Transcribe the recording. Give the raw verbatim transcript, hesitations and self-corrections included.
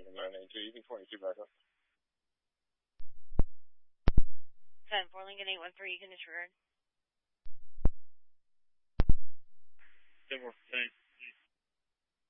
Lincoln nine eight two, you can twenty-two back up. ten four Lincoln eight one three, you can disregard. ten four, thanks.